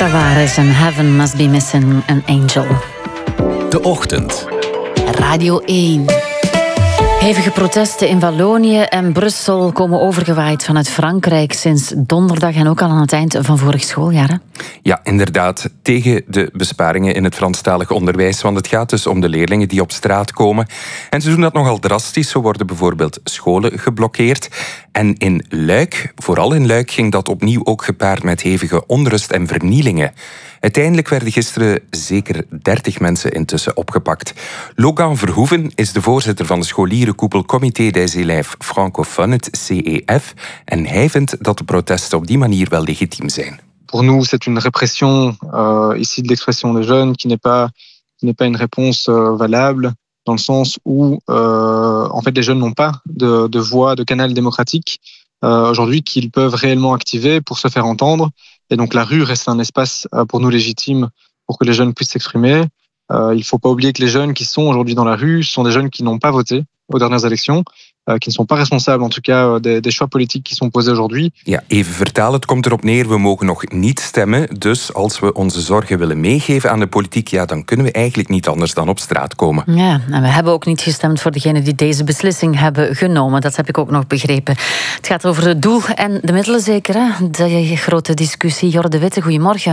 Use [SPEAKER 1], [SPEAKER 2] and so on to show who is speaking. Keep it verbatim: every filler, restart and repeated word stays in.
[SPEAKER 1] Tavares en Heaven Must Be Missing an Angel.
[SPEAKER 2] De Ochtend.
[SPEAKER 1] Radio één. Hevige protesten in Wallonië en Brussel komen overgewaaid vanuit Frankrijk sinds donderdag en ook al aan het eind van vorig schooljaar. Hè?
[SPEAKER 3] Ja, inderdaad. Tegen de besparingen in het Franstalig onderwijs. Want het gaat dus om de leerlingen die op straat komen. En ze doen dat nogal drastisch. Zo worden bijvoorbeeld scholen geblokkeerd. En in Luik, vooral in Luik, ging dat opnieuw ook gepaard met hevige onrust en vernielingen. Uiteindelijk werden gisteren zeker dertig mensen intussen opgepakt. Logan Verhoeven is de voorzitter van de scholierenkoepel Comité des élèves francophones, het C E F. En hij vindt dat de protesten op die manier wel legitiem zijn.
[SPEAKER 4] Pour nous, c'est une répression euh, ici de l'expression des jeunes qui n'est pas, qui n'est pas une réponse euh, valable, dans le sens où euh, en fait, les jeunes n'ont pas de, de voix, de canal démocratique euh, aujourd'hui qu'ils peuvent réellement activer pour se faire entendre. Et donc la rue reste un espace euh, pour nous légitime pour que les jeunes puissent s'exprimer. Euh, il ne faut pas oublier que les jeunes qui sont aujourd'hui dans la rue sont des jeunes qui n'ont pas voté aux dernières élections, uh, qui ne sont pas responsables en tout cas des, des choix politiques qui sont posés aujourd'hui.
[SPEAKER 3] Ja, even vertalen, het komt erop neer, we mogen nog niet stemmen. Dus als we onze zorgen willen meegeven aan de politiek, ja, dan kunnen we eigenlijk niet anders dan op straat komen.
[SPEAKER 1] Ja, en we hebben ook niet gestemd voor degenen die deze beslissing hebben genomen. Dat heb ik ook nog begrepen. Het gaat over het doel en de middelen zeker, hè? De grote discussie. Jorde de Witte, goedemorgen.